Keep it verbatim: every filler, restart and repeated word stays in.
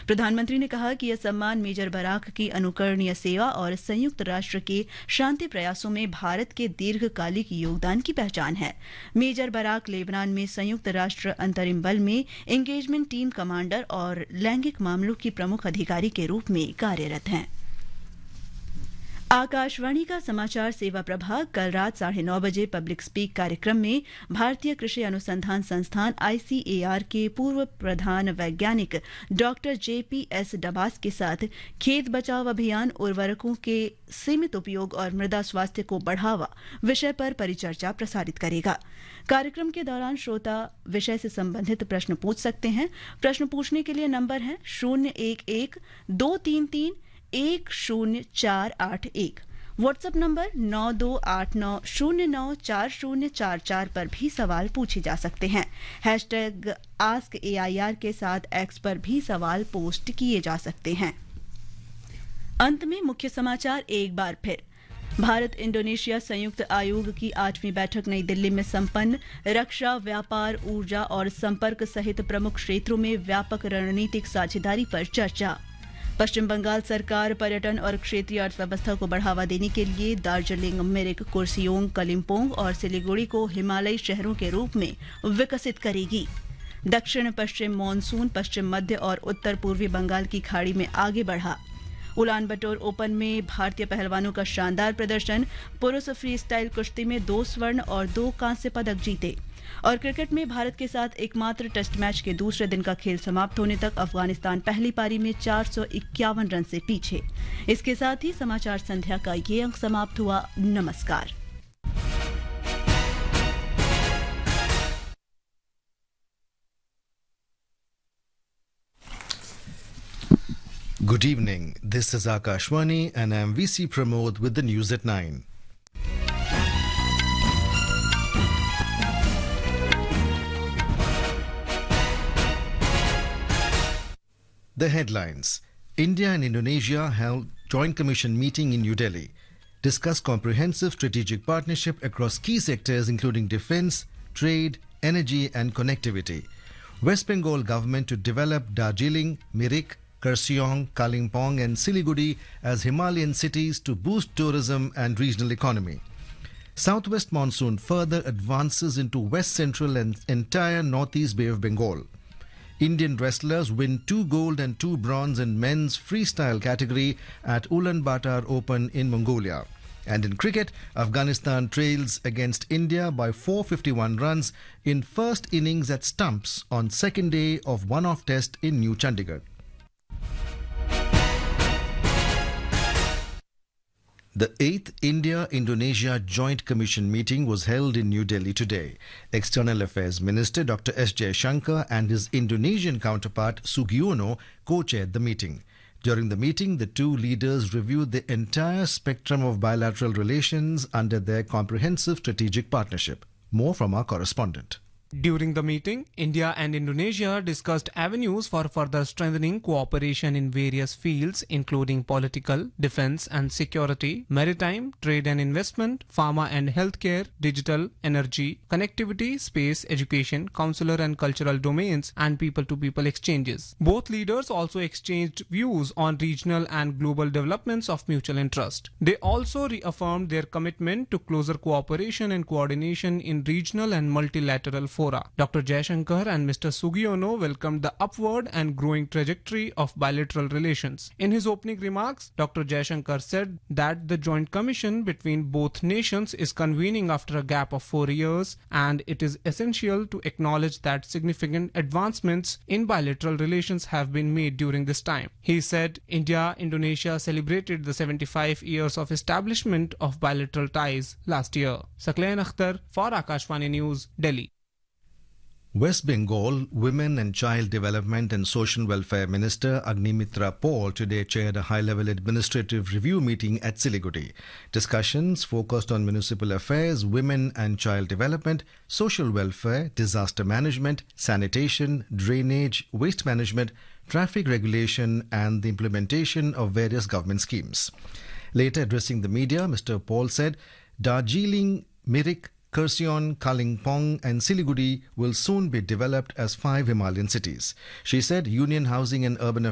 प्रधानमंत्री ने कहा कि यह सम्मान मेजर बराक की अनुकरणीय सेवा और संयुक्त राष्ट्र के शांति प्रयासों में भारत के दीर्घकालिक योगदान की पहचान है। मेजर बराक लेबनान में संयुक्त राष्ट्र अंतरिम बल में एंगेजमेंट टीम कमांडर और लैंगिक मामलों की प्रमुख अधिकारी के रूप में कार्यरत हैं। आकाशवाणी का समाचार सेवा प्रभाग कल रात साढ़े नौ बजे पब्लिक स्पीक कार्यक्रम में भारतीय कृषि अनुसंधान संस्थान आईसीएआर के पूर्व प्रधान वैज्ञानिक डॉक्टर जेपीएस डबास के साथ खेत बचाव अभियान, उर्वरकों के सीमित उपयोग और मृदा स्वास्थ्य को बढ़ावा विषय पर परिचर्चा प्रसारित करेगा। कार्यक्रम के दौरान श्रोता विषय से संबंधित प्रश्न पूछ सकते हैं। प्रश्न पूछने के लिए नंबर है शून्य एक एक दो तीन तीन एक शून्य चार आठ एक। व्हाट्सएप नंबर नौ दो आठ नौ शून्य नौ चार शून्य चार चार पर भी सवाल पूछे जा सकते हैं। हैशटैग आस्क एआईआर के साथ एक्स पर भी सवाल पोस्ट किए जा सकते हैं। अंत में मुख्य समाचार एक बार फिर। भारत इंडोनेशिया संयुक्त आयोग की आठवीं बैठक नई दिल्ली में संपन्न। रक्षा, व्यापार, ऊर्जा और संपर्क सहित प्रमुख क्षेत्रों में व्यापक रणनीतिक साझेदारी पर चर्चा। पश्चिम बंगाल सरकार पर्यटन और क्षेत्रीय अर्थव्यवस्था को बढ़ावा देने के लिए दार्जिलिंग, मिरिक, कुर्सियोंग, कलिम्पोंग और सिलीगुड़ी को हिमालयी शहरों के रूप में विकसित करेगी। दक्षिण पश्चिम मानसून पश्चिम मध्य और उत्तर पूर्वी बंगाल की खाड़ी में आगे बढ़ा। उलान बटोर ओपन में भारतीय पहलवानों का शानदार प्रदर्शन। पुरुष फ्री स्टाइल कुश्ती में दो स्वर्ण और दो कांस्य पदक जीते। और क्रिकेट में भारत के साथ एकमात्र टेस्ट मैच के दूसरे दिन का खेल समाप्त होने तक अफगानिस्तान पहली पारी में चार सौ इक्यावन रन से पीछे। इसके साथ ही समाचार संध्या का ये अंक समाप्त हुआ। नमस्कार। Good evening. This is Akashwani and I am V C Pramod with the news at nine. The headlines. India and Indonesia held joint commission meeting in New Delhi. Discussed comprehensive strategic partnership across key sectors including defense, trade, energy and connectivity. West Bengal government to develop Darjeeling, Mirik, Kurseong, Kalimpong and Siliguri as Himalayan cities to boost tourism and regional economy. Southwest monsoon further advances into west central and entire northeast Bay of Bengal. Indian wrestlers win two gold and two bronze in men's freestyle category at Ulaanbaatar Open in Mongolia. And in cricket, Afghanistan trails against India by four hundred fifty-one runs in first innings at stumps on second day of one-off test in New Chandigarh. The eighth India-Indonesia Joint Commission meeting was held in New Delhi today. External Affairs Minister Doctor S. Jaishankar and his Indonesian counterpart Sugiono co-chaired the meeting. During the meeting, the two leaders reviewed the entire spectrum of bilateral relations under their comprehensive strategic partnership. More from our correspondent. During the meeting, India and Indonesia discussed avenues for further strengthening cooperation in various fields including political, defense and security, maritime, trade and investment, pharma and healthcare, digital, energy, connectivity, space, education, consular and cultural domains, and people-to-people exchanges. Both leaders also exchanged views on regional and global developments of mutual interest. They also reaffirmed their commitment to closer cooperation and coordination in regional and multilateral forums. Doctor Jaishankar and Mister Sugiono welcomed the upward and growing trajectory of bilateral relations. In his opening remarks, Doctor Jaishankar said that the joint commission between both nations is convening after a gap of four years and it is essential to acknowledge that significant advancements in bilateral relations have been made during this time. He said India-Indonesia celebrated the seventy-five years of establishment of bilateral ties last year. Sakleen Akhtar for Akashvani News, Delhi. West Bengal Women and Child Development and Social Welfare Minister Agnimitra Paul today chaired a high-level administrative review meeting at Siliguri. Discussions focused on municipal affairs, women and child development, social welfare, disaster management, sanitation, drainage, waste management, traffic regulation and the implementation of various government schemes. Later addressing the media, Mister Paul said Darjeeling, Mirik, Kurseong, Kalimpong and Siliguri will soon be developed as five Himalayan cities. She said Union Housing and Urban